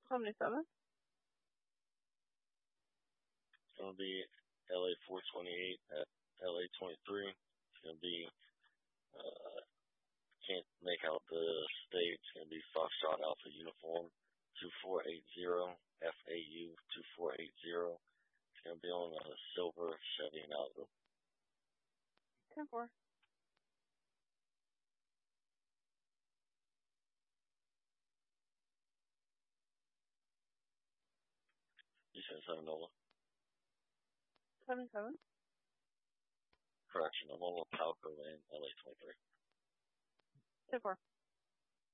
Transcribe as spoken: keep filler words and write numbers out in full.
seventy-seven. It's going to be L A four twenty-eight at L A twenty-three. It's going to be, uh, can't make out the state. It's going to be Foxtrot Alpha Uniform two four eight zero F A U two four eight zero. It's going to be on a silver Chevy Malibu. ten four. You said seven Nola? seventy-seven. Correction, I'm on Palco and L A twenty-three. ten four.